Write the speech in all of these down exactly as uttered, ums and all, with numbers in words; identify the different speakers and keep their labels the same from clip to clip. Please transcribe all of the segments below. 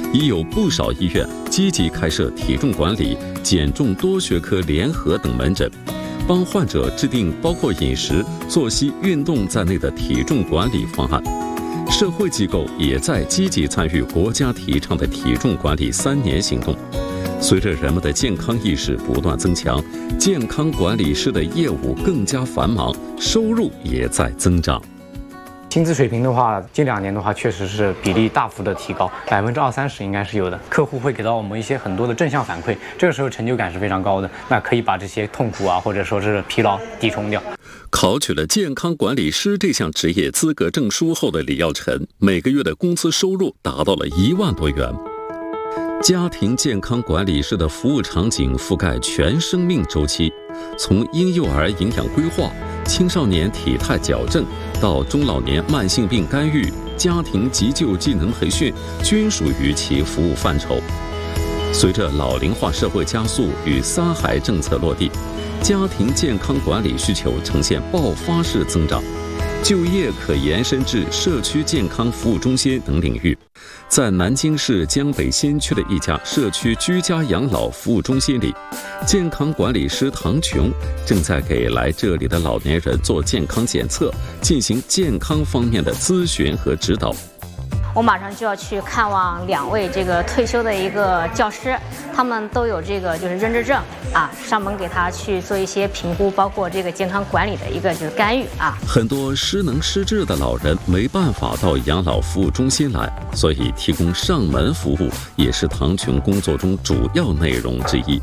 Speaker 1: 已有不少医院积极开设体重管理、减重多学科联合等门诊，帮患者制定包括饮食、作息、运动在内的体重管理方案。社会机构也在积极参与国家提倡的体重管理三年行动。随着人们的健康意识不断增强，健康管理师的业务更加繁忙，收入也在增长。
Speaker 2: 薪资水平的话，近两年的话，确实是比例大幅的提高，百分之二三十应该是有的。客户会给到我们一些很多的正向反馈，这个时候成就感是非常高的，那可以把这些痛苦啊，或者说是疲劳抵冲掉。
Speaker 1: 考取了健康管理师这项职业资格证书后的李耀晨，每个月的工资收入达到了一万多元。家庭健康管理师的服务场景覆盖全生命周期，从婴幼儿营养规划、青少年体态矫正到中老年慢性病干预、家庭急救技能培训，均属于其服务范畴。随着老龄化社会加速与三孩政策落地，家庭健康管理需求呈现爆发式增长，就业可延伸至社区健康服务中心等领域。在南京市江北新区的一家社区居家养老服务中心里，健康管理师唐琼正在给来这里的老年人做健康检测，进行健康方面的咨询和指导。
Speaker 3: 我马上就要去看望两位这个退休的一个教师，他们都有这个就是认知症啊，上门给他去做一些评估，包括这个健康管理的一个就是干预啊。
Speaker 1: 很多失能失智的老人没办法到养老服务中心来，所以提供上门服务也是唐琼工作中主要内容之一。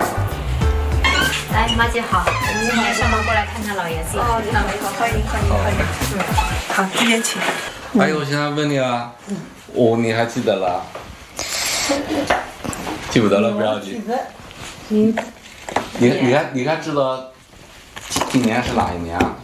Speaker 3: 来，马姐好，我们今天上门过来看看老爷子。
Speaker 4: 哦，你好，你好，欢迎欢迎欢迎。嗯，好，这边请。
Speaker 5: 还有，我现在问你啊，哦，你还记得了？记不得了不要紧。你你你还你还知道今年是哪一年啊？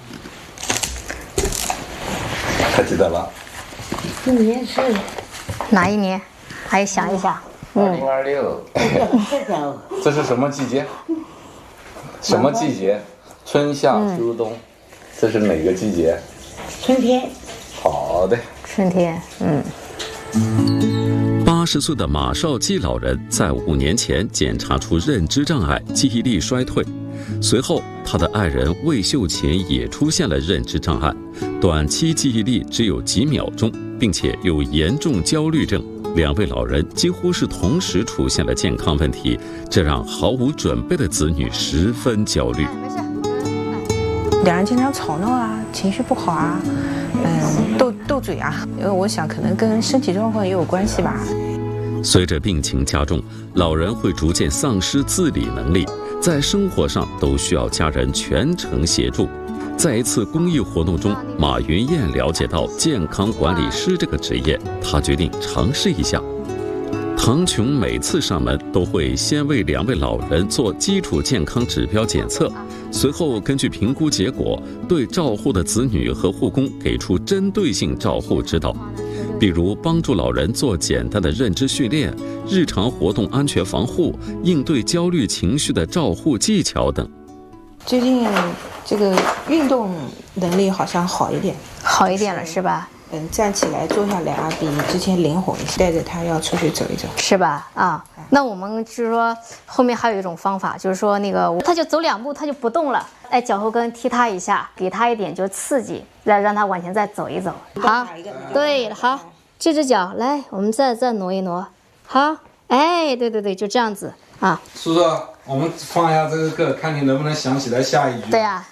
Speaker 5: 还记得了？
Speaker 4: 今年是
Speaker 3: 哪一年？还想一想。
Speaker 5: 二零二六。这是什么季节？什么季节？春夏秋冬。这是哪个季节？
Speaker 4: 春天。
Speaker 5: 好的，
Speaker 3: 春天，嗯。
Speaker 1: 八十岁的马少基老人在五年前检查出认知障碍、记忆力衰退，随后他的爱人魏秀琴也出现了认知障碍，短期记忆力只有几秒钟，并且有严重焦虑症。两位老人几乎是同时出现了健康问题，这让毫无准备的子女十分焦虑。
Speaker 6: 两人经常吵闹啊，情绪不好啊，嗯，斗斗嘴啊，因为我想可能跟身体状况也有关系吧。
Speaker 1: 随着病情加重，老人会逐渐丧失自理能力，在生活上都需要家人全程协助。在一次公益活动中，马云燕了解到健康管理师这个职业，她决定尝试一下。唐琼每次上门都会先为两位老人做基础健康指标检测，随后根据评估结果，对照护的子女和护工给出针对性照护指导，比如帮助老人做简单的认知训练、日常活动安全防护、应对焦虑情绪的照护技巧等。
Speaker 6: 最近这个运动能力好像好一点，
Speaker 3: 好一点了是吧？
Speaker 6: 嗯，站起来、坐下来啊，比之前灵活一些。带着他要出去走一走，
Speaker 3: 是吧？啊，那我们就是说，后面还有一种方法，就是说那个他就走两步，他就不动了，哎，脚后跟踢他一下，给他一点就刺激，再让他往前再走一走。好，对，好，这只脚来，我们再再挪一挪。好，哎，对对对，就这样子啊。
Speaker 5: 叔叔，我们放下这个歌，看你能不能想起来下一句。
Speaker 3: 对呀、啊。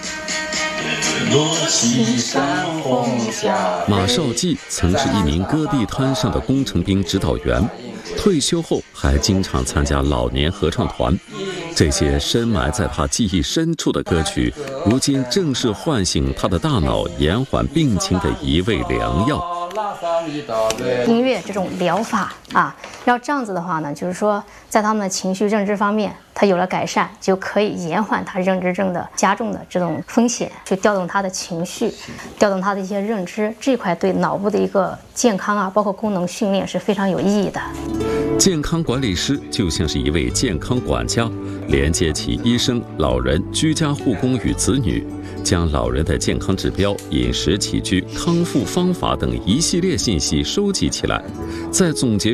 Speaker 1: 马少基曾是一名戈壁滩上的工程兵指导员，退休后还经常参加老年合唱团。这些深埋在他记忆深处的歌曲，如今正是唤醒他的大脑、延缓病情的一味良药。
Speaker 3: 音乐这种疗法啊，要这样子的话呢，就是说在他们的情绪认知方面，他有了改善，就可以延缓他认知症的加重的这种风险，去调动他的情绪，调动他的一些认知，这块对脑部的一个健康啊，包括功能训练是非常有意义的。
Speaker 1: 健康管理师就像是一位健康管家，连接起医生、老人、居家护工与子女，将老人的健康指标、饮食起居、康复方法等一系列信息收集起来，再总结